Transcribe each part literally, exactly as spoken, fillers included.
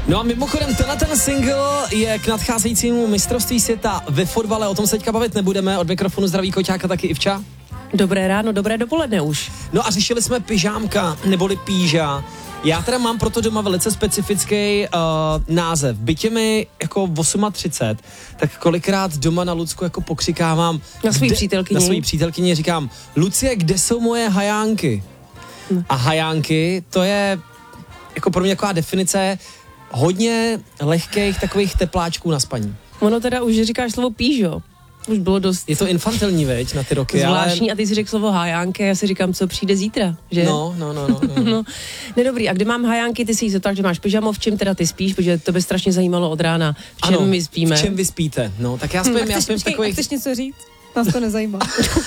No a mimochodem, tenhle ten single je k nadcházejícímu mistrovství světa ve fotbale, o tom se teďka bavit nebudeme, od mikrofonu zdraví Koťáka taky Ivča. Dobré ráno, dobré dopoledne už. No a řešili jsme pyžámka, neboli píža. Já teda mám proto doma velice specifický uh, název. Bytě mi jako třicet osm, tak kolikrát doma na Lucku jako pokřikávám. Na svý přítelkyni. Na svý přítelkyni říkám, Lucie, kde jsou moje hajánky? Hmm. A hajánky, to je jako pro mě taková definice hodně lehkých takových tepláčků na spaní. Ono teda už říkáš slovo pížo. Už bylo dost... Je to infantilní, veď, na ty roky, zvláštní, ale... a ty si řekl slovo hajánky, já si říkám, co přijde zítra, že? No, no, no, no. no. no. Nedobrý, a kde mám hajánky, ty si jí zeptal, že máš pyžamo, v čem teda ty spíš, protože to by strašně zajímalo od rána, v čem ano, my spíme. v čem vy spíte, no, tak já spím, hmm, já spím v takových... Chceš něco říct? Nás to nezajímá.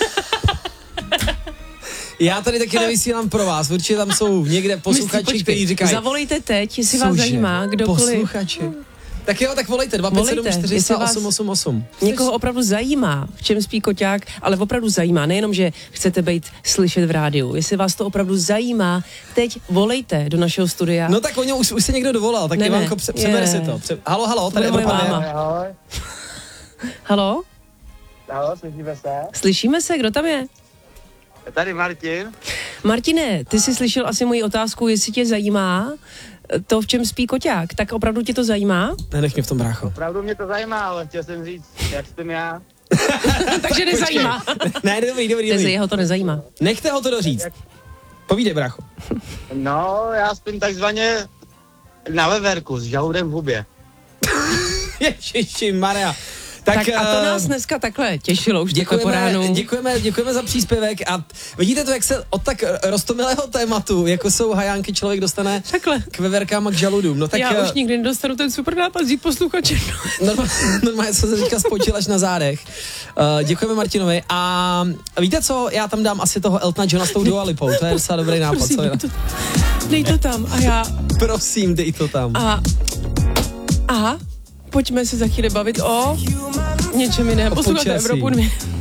Já tady taky nevysílám pro vás, určitě tam jsou někde posluchači, kteří říkají... Zavolejte teď, jestli vás zajímá, kdokoliv. Posluchači. Tak jo, tak volejte, dva pět sedm čtyři osm osm osm. Někoho opravdu zajímá, v čem spí Koťák, ale opravdu zajímá, nejenom, že chcete být slyšet v rádiu. Jestli vás to opravdu zajímá, teď volejte do našeho studia. No tak oni už, už se někdo dovolal, tak Ivanko, pře- přebere si to. Pře- halo, halo, tady Moje máma. Ahoj. Halo? Ahoj, slyšíme se? Slyšíme se, kdo tam je? Je tady Martin. Martine, ty jsi slyšel asi moji otázku, jestli tě zajímá to, v čem spí Koťák. Tak opravdu tě to zajímá? Nenech mě v tom, brácho. Opravdu mě to zajímá, ale chtěl jsem říct, jak spím já. Takže nezajímá. Ne, dobrý, dobrý, dobrý. Jeho to nezajímá. Nechte ho to doříct. Povídej, brácho. No, já spím takzvaně na veverku s žaludem v hubě. Ježiši Maria. Tak, tak a to nás dneska takhle těšilo už děkujeme, po ránu. Děkujeme, děkujeme za příspěvek a vidíte to, jak se od tak roztomilého tématu, jako jsou hajánky, člověk dostane takhle k veverkám a k žaludům. No tak já už nikdy nedostanu ten super nápad vzít posluchače. Normálně, normálně jsem se teďka spočil až na zádech. Uh, děkujeme Martinovi a víte co, já tam dám asi toho Eltona Johna s tou Dua Lipou, to je docela dobrý nápad. Prosím, co dej, to, dej to tam a já... Prosím, dej to tam. A... Aha, pojďme se za chvíli bavit o něčem jiném. Posloucháte Evropu dvě.